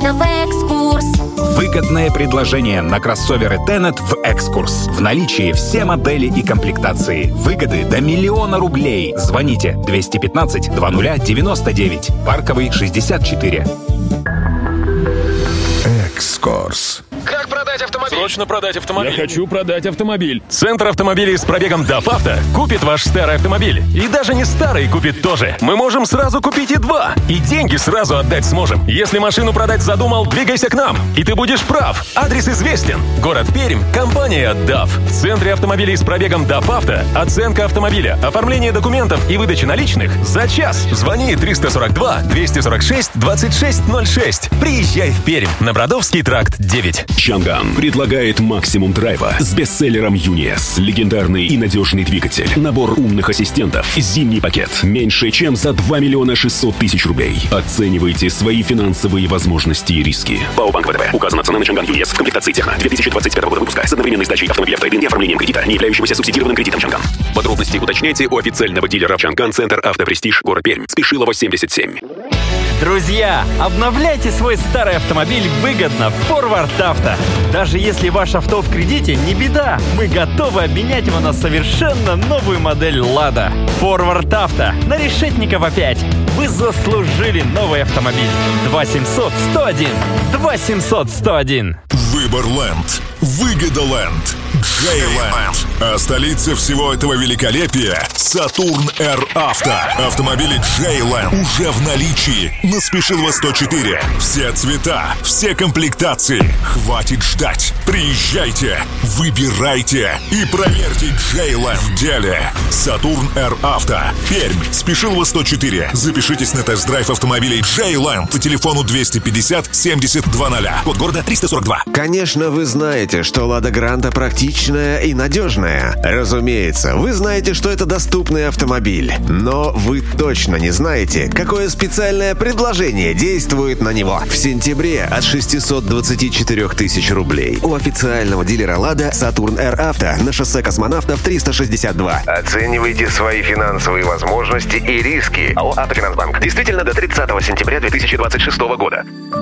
можно в «Экскурс». Выгодное предложение на кроссоверы Tenet в «Экскурс». В наличии все модели и комплектации. Выгоды до 1 000 000 рублей. Звоните 215 20 99. Парковый 64. «Экскурс». Как продать автомобиль? Срочно продать автомобиль. Я хочу продать автомобиль. Центр автомобилей с пробегом ДАФ Авто купит ваш старый автомобиль. И даже не старый купит тоже. Мы можем сразу купить и два. И деньги сразу отдать сможем. Если машину продать задумал, двигайся к нам. И ты будешь прав. Адрес известен. Город Пермь. Компания ДАФ. В Центре автомобилей с пробегом ДАФ Авто оценка автомобиля, оформление документов и выдача наличных за час. Звони 342 246 2606. Приезжай в Пермь на Бродовский тракт 9. Чанган предлагает максимум драйва с бестселлером UNIS. Легендарный и надежный двигатель. Набор умных ассистентов. Зимний пакет. Меньше, чем за 2 600 000 рублей. Оценивайте свои финансовые возможности и риски. ПАО Банк ВТБ. Указана цена на Чанган UNIS в комплектации Техно 2025 года выпуска с одновременной сдачей автомобиля в трейд-ин и оформлением кредита, не являющегося субсидированным кредитом Чанган. Подробности уточняйте у официального дилера Чанган Центр Автопрестиж, город Пермь. Спешилова 77. Друзья, обновляйте свой старый автомобиль выгодно в Forward Авто. Даже если ваш авто в кредите, не беда. Мы готовы обменять его на совершенно новую модель «Лада». Forward Авто на Решетникова 5. Вы заслужили новый автомобиль. 2700 101. 2700 101. Выборленд. Выгодоленд. Джейленд. А столица всего этого великолепия — Сатурн Р Авто. Автомобили Джейленд уже в наличии на Спешилова 104. Все цвета, все комплектации. Хватит ждать. Приезжайте, выбирайте и проверьте Джейленд в деле. Сатурн Р Авто. Пермь. Спешилова 104. Запишитесь на тест-драйв автомобилей Джейленд по телефону 250 70 20. Код города 342. Конечно, вы знаете, что «Лада Гранта» практичная и надежная. Разумеется, вы знаете, что это доступный автомобиль. Но вы точно не знаете, какое специальное предложение действует на него. В сентябре от 624 000 рублей у официального дилера «Лада» «Сатурн Р Авто» на шоссе Космонавтов 362. Оценивайте свои финансовые возможности и риски. АО «Автофинансбанк». Действительно до 30 сентября 2026 года.